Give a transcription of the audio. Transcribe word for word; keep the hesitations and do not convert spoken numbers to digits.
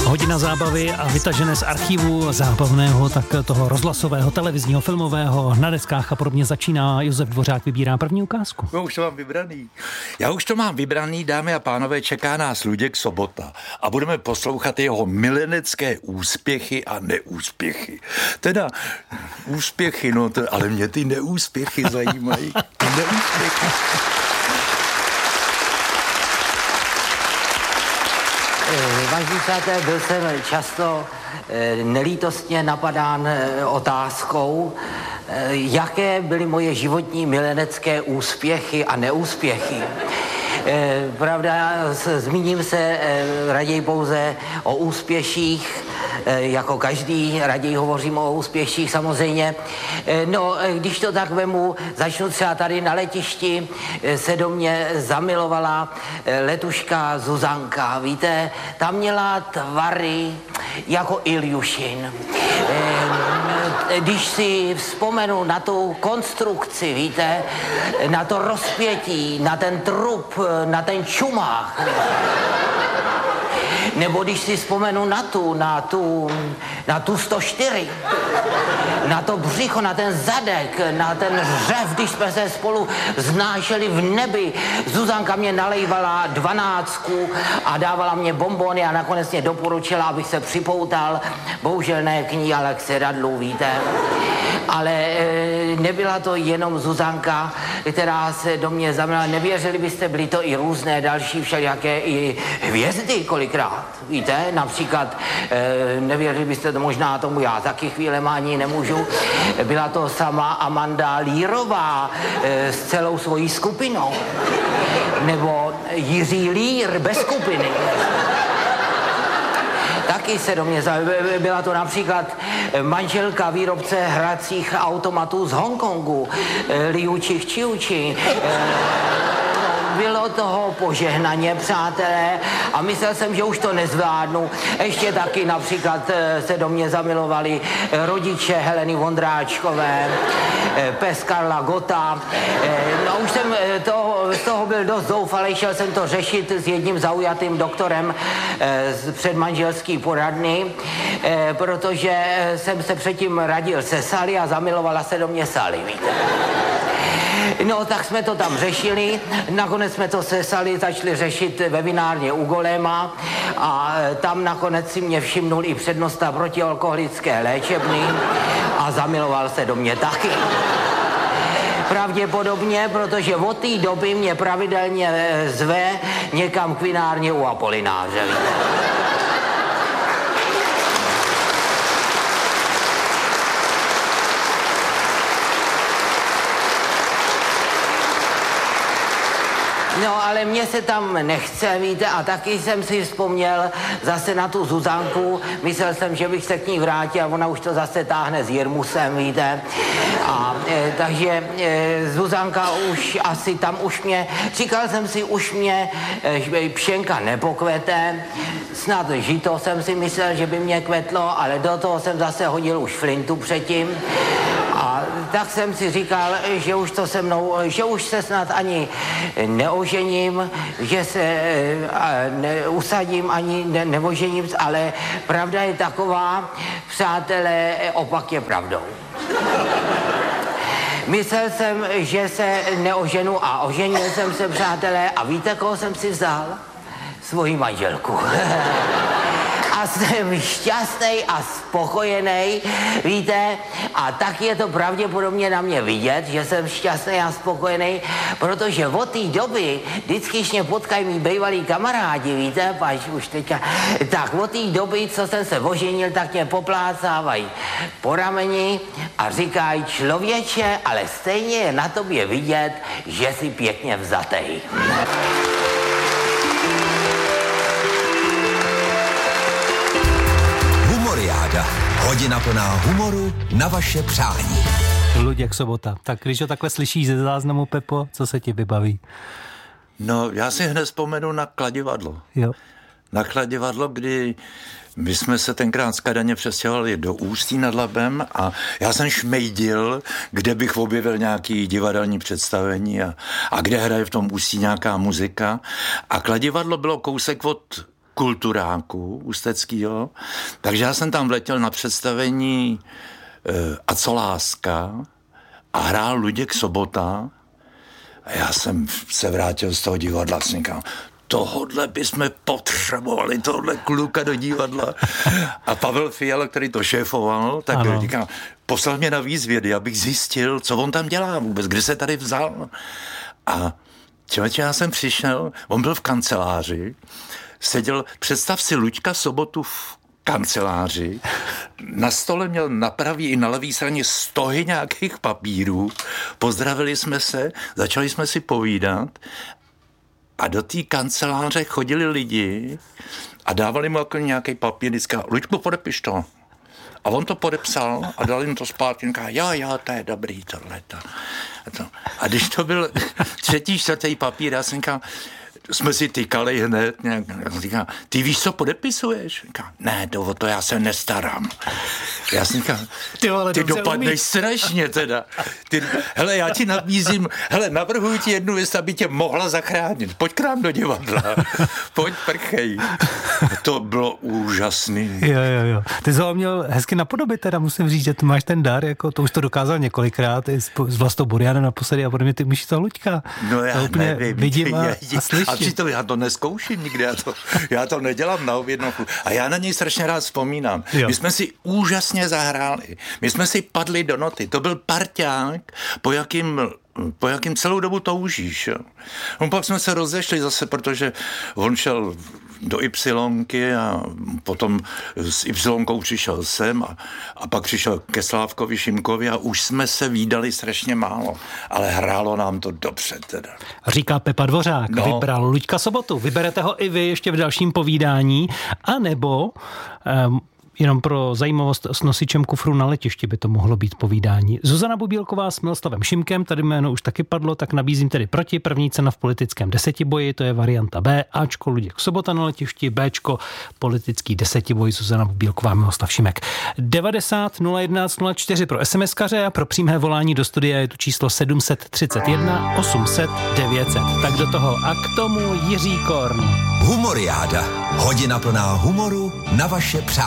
Hodina zábavy a vytažené z archivu zábavného, tak toho rozhlasového, televizního, filmového, na deskách a podobně začíná. Josef Dvořák vybírá první ukázku. Já už to mám vybraný. Já už to mám vybraný, dámy a pánové, čeká nás Luděk Sobota a budeme poslouchat jeho milenecké úspěchy a neúspěchy. Teda úspěchy, no, to, ale mě ty neúspěchy zajímají. Neúspěchy. Vážení přátelé, byl jsem často nelítostně napadán otázkou, jaké byly moje životní milenecké úspěchy a neúspěchy. Pravda, zmíním se raději pouze o úspěších, jako každý, raději hovořím o úspěších samozřejmě. No, když to tak vemu, začnu třeba tady na letišti, se do mě zamilovala letuška Zuzanka, víte, ta měla tvary jako Iljušin. Když si vzpomenu na tu konstrukci, víte, na to rozpětí, na ten trup, na ten čumák, nebo když si vzpomenu na tu, na tu, na tu sto čtyři, na to břicho, na ten zadek, na ten řev, když jsme se spolu znášeli v nebi. Zuzanka mě nalejvala dvanáctku a dávala mě bonbony a nakonec mě doporučila, abych se připoutal. Bohužel ne k ní, ale k sedadlu, víte. Ale e, nebyla to jenom Zuzanka, která se do mě zamilovala. Nevěřili byste, byly to i různé další všelijaké i hvězdy kolikrát, víte. Například, e, nevěřili byste to možná tomu, já taky chvílema ani nemůžu. Byla to sama Amanda Lírová e, s celou svojí skupinou. Nebo Jiří Lír bez skupiny. Taky se do mě zajímá. Byla to například manželka výrobce hracích automatů z Hongkongu, Liu Čich-Čiuči. Bylo toho požehnaně, přátelé, a myslel jsem, že už to nezvládnu. Ještě taky například se do mě zamilovali rodiče Heleny Vondráčkové, pes Karla Gotta. No už jsem toho, z toho byl dost zoufalý, šel jsem to řešit s jedním zaujatým doktorem z předmanželský poradny, protože jsem se předtím radil se Sally a zamilovala se do mě Sally, víte. No, tak jsme to tam řešili, nakonec jsme to se Sally začali řešit ve vinárně u Goléma a tam nakonec si mě všimnul i přednosta protialkoholické léčebny a zamiloval se do mě taky. Pravděpodobně, protože od té doby mě pravidelně zve někam k vinárně u Apolináře. No, ale mně se tam nechce, víte, a taky jsem si vzpomněl zase na tu Zuzanku. Myslel jsem, že bych se k ní vrátil a ona už to zase táhne s Jirmusem, víte. A e, takže e, Zuzanka už asi tam už mě, říkal jsem si, už mě e, pšenka nepokvete. Snad žito jsem si myslel, že by mě kvetlo, ale do toho jsem zase hodil už flintu předtím. A tak jsem si říkal, že už to se mnou, že už se snad ani neožením, že se ne, usadím ani ne, neožením, ale pravda je taková, přátelé, opak je pravdou. Myslel jsem, že se neoženu a oženil jsem se, přátelé, a víte, koho jsem si vzal? Svoji manželku. A jsem šťastný a spokojený, víte, a tak je to pravděpodobně na mě vidět, že jsem šťastný a spokojený, protože od té doby, vždycky, když mě potkají mý bývalí kamarádi, víte, pač už teďka, tak od té doby, co jsem se oženil, tak mě poplácávají po rameni a říkají, člověče, ale stejně je na tobě vidět, že jsi pěkně vzatej. Hodina plná humoru na vaše přání. Luděk Sobota. Tak když ho takhle slyšíš ze záznamu, Pepo, co se ti vybaví? No, já si hned vzpomenu na Kladivadlo. Jo. Na Kladivadlo, kdy my jsme se tenkrát z Kadaně přestěhovali do Ústí nad Labem a já jsem šmejdil, kde bych objevil nějaký divadelní představení a, a kde hraje v tom Ústí nějaká muzika. A Kladivadlo bylo kousek od kulturáku ústeckýho, takže já jsem tam vletěl na představení uh, A co láska a hrál Luděk Sobota a já jsem se vrátil z toho divadla a říkám, tohodle bychom potřebovali, tohle kluka do divadla. A Pavel Fiala, který to šéfoval, tak ano. říkám, poslal mě na výzvědy, abych zjistil, co on tam dělá vůbec, kde se tady vzal. A člověče, já jsem přišel, on byl v kanceláři, seděl, představ si Luďka Sobotu v kanceláři, na stole měl na pravý i na levý straně stohy nějakých papírů, pozdravili jsme se, začali jsme si povídat a do té kanceláře chodili lidi a dávali mu jako nějaký papír, vždycky, Luďku, podepiš to. A on to podepsal a dal jim to zpátky. A říká, jo, jo, to je dobrý, tohleto. A, to. a když to byl třetí, čtvrtý papír, já jsem říkal, jsme si tykali hned, nějak, říkám, ty víš, co podepisuješ? Říkám, ne, to, o to já se nestarám. Já jsem říkal, ty, ty dopadneš strašně teda. Ty, hele, já ti nabízím, hele, navrhuji ti jednu věc, aby tě mohla zachránit. Pojď k nám do divadla. Pojď, prchej. To bylo úžasný. Jo, jo, jo. Ty jsi ho měl hezky napodobit, teda musím říct, že ty máš ten dar, jako to už to dokázal několikrát, i s, s Vlastou Burianem naposledy a podobně, ty umíš to Luďka. No já úplně nevím. Vidím a, a slyším. A přitom já to neskouším nikdy, já to, já to nedělám na objednávku. A já na něj strašně rád vzpomínám. Jo. My jsme si úžasně zahráli. My jsme si padli do noty. To byl parťák, po jakým po jakým celou dobu toužíš. Jo. No, pak jsme se rozešli zase, protože on šel do Ypsilonky a potom s Ypsilonkou přišel sem a, a pak přišel ke Slávkovi Šimkovi a už jsme se vídali strašně málo, ale hrálo nám to dobře teda. Říká Pepa Dvořák, no. Vybral Luďka Sobotu. Vyberete ho i vy ještě v dalším povídání, anebo um, jenom pro zajímavost, s nosičem kufru na letišti by to mohlo být povídání. Zuzana Bubílková s Miloslavem Šimkem, tady jméno už taky padlo, tak nabízím tedy proti. První cena v politickém desetiboji, to je varianta B, Ačko Luděk Sobota na letišti, Bčko politický desetiboj, Zuzana Bubílková, Miloslav Šimek. devadesát nula jedenáct nula čtyři pro SMSkaře a pro přímé volání do studia je tu číslo sedm set třicet jedna osm set devět set. Tak do toho a k tomu Jiří Korn. Humoriáda. Hodina plná humoru na vaše přání.